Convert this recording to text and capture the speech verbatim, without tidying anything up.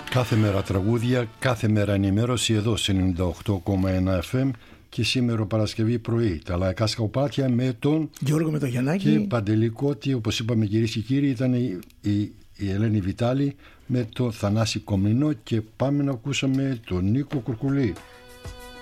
Κάθε μέρα τραγούδια, κάθε μέρα ενημέρωση εδώ σε ενενήντα οκτώ κόμμα ένα εφ εμ και σήμερα Παρασκευή πρωί. Τα λαϊκά σκοπάτια με τον Γιώργο Μετογιαννάκη και Παντελή Κώτη, όπως είπαμε κυρίες και κύριοι, ήταν η, η, η Ελένη Βιτάλη με τον Θανάση Κομνηνό και πάμε να ακούσαμε τον Νίκο Κουρκουλή.